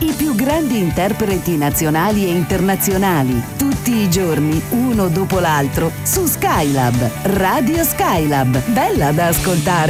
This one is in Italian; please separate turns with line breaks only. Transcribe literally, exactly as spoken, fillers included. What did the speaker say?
I più grandi interpreti nazionali e internazionali, tutti i giorni, uno dopo l'altro, su Skylab. Radio Skylab, bella da ascoltare.